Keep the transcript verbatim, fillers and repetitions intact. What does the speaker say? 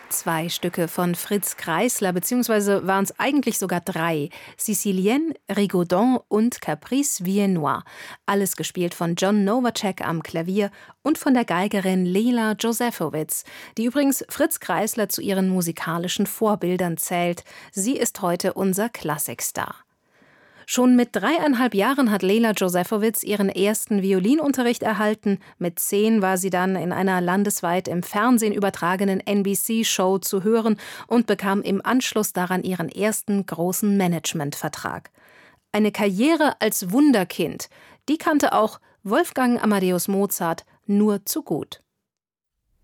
Zwei Stücke von Fritz Kreisler, beziehungsweise waren es eigentlich sogar drei. Sicilienne, Rigaudon und Caprice Viennois. Alles gespielt von John Novacek am Klavier und von der Geigerin Lela Josefowicz, die übrigens Fritz Kreisler zu ihren musikalischen Vorbildern zählt. Sie ist heute unser Klassikstar. Schon mit dreieinhalb Jahren hat Lela Josefowicz ihren ersten Violinunterricht erhalten. Mit zehn war sie dann in einer landesweit im Fernsehen übertragenen N B C-Show zu hören und bekam im Anschluss daran ihren ersten großen Managementvertrag. Eine Karriere als Wunderkind, die kannte auch Wolfgang Amadeus Mozart nur zu gut.